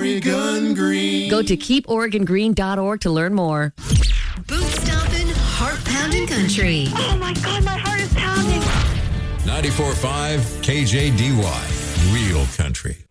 Oregon Green. Go to keeporegongreen.org to learn more. Boot stomping, heart pounding country. Oh my God, my heart is pounding. 94.5 KJDY, Real Country.